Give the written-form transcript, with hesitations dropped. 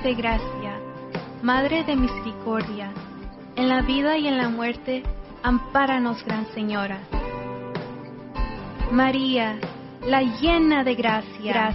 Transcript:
de gracia, Madre de misericordia, en la vida y en la muerte, ampáranos, Gran Señora. María, la llena de gracia,